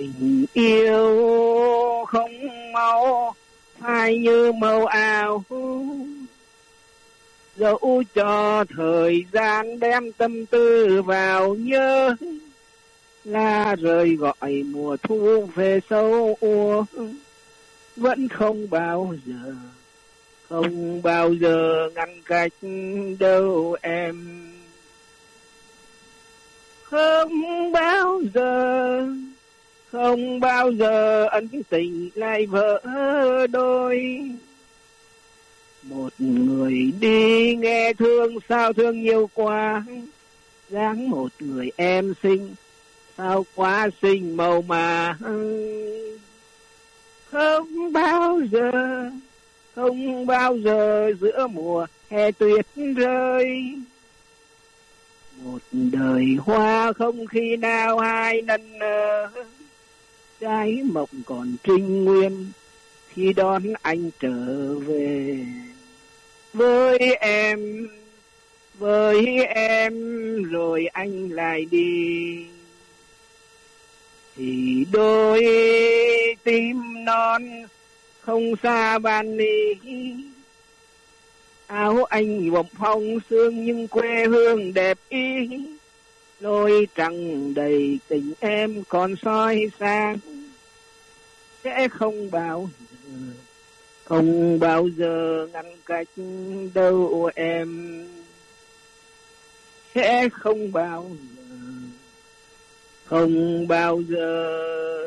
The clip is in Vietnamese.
Tình yêu không mau phai như màu ảo, dẫu cho thời gian đem tâm tư vào nhớ, lá rơi gọi mùa thu về sâu úa, vẫn không bao giờ, không bao giờ ngăn cách đâu em. Không bao giờ, không bao giờ ân tình lại vỡ đôi. Một người đi nghe thương sao thương nhiều quá, dáng một người em xinh sao quá xinh màu mà. Không bao giờ, không bao giờ giữa mùa hè tuyết rơi, một đời hoa không khi nào hai nần nở, trái mộng còn trinh nguyên khi đón anh trở về. Với em, với em rồi anh lại đi, thì đôi tim non không xa van ly. Áo anh nhuộm phong sương nhưng quê hương đẹp ý, lối trăng đầy tình em còn soi sáng. Sẽ không bao giờ, không bao giờ ngăn cách đâu em. Sẽ không bao giờ, không bao giờ